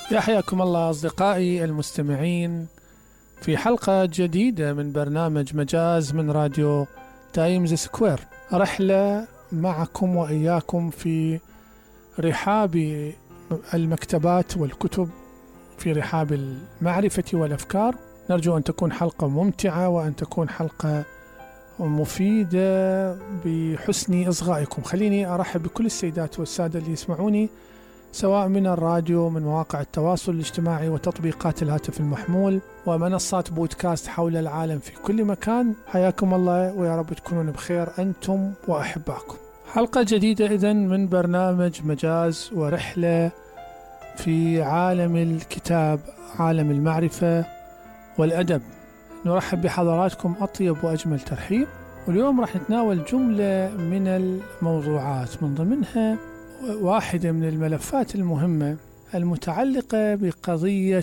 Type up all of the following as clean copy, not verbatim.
يا حياكم الله أصدقائي المستمعين في حلقة جديدة من برنامج مجاز من راديو تايمز سكوير. رحلة معكم وإياكم في رحاب المكتبات والكتب، في رحاب المعرفة والأفكار. نرجو أن تكون حلقة ممتعة وأن تكون حلقة مفيدة بحسن إصغائكم. خليني أرحب بكل السيدات والسادة اللي يسمعوني سواء من الراديو، من مواقع التواصل الاجتماعي وتطبيقات الهاتف المحمول ومنصات بودكاست حول العالم في كل مكان. حياكم الله ويا رب تكونون بخير أنتم وأحباكم. حلقة جديدة إذن من برنامج مجاز ورحلة في عالم الكتاب، عالم المعرفة والأدب. نرحب بحضراتكم أطيب وأجمل ترحيب، واليوم راح نتناول جملة من الموضوعات، من ضمنها واحدة من الملفات المهمة المتعلقة بقضية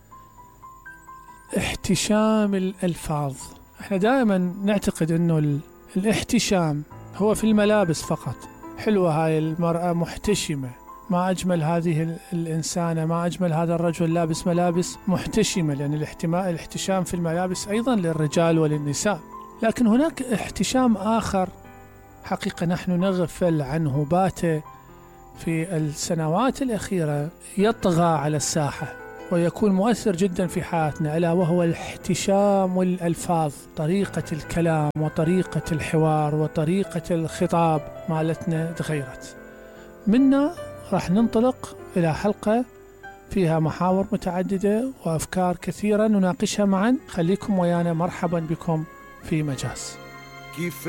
احتشام الألفاظ. احنا دائما نعتقد انه الاحتشام هو في الملابس فقط. حلوة هاي المرأة محتشمة، ما أجمل هذه الإنسانة، ما أجمل هذا الرجل لابس ملابس محتشمة، لأن الاحتشام في الملابس أيضا للرجال وللنساء. لكن هناك احتشام آخر حقيقة نحن نغفل عنه باته في السنوات الأخيرة، يطغى على الساحة ويكون مؤثر جدا في حياتنا، ألا وهو الاحتشام الألفاظ، طريقة الكلام وطريقة الحوار وطريقة الخطاب مالتنا تغيرت. منا راح ننطلق إلى حلقة فيها محاور متعددة وأفكار كثيرة نناقشها معا. خليكم ويانا، مرحبا بكم في مجاز.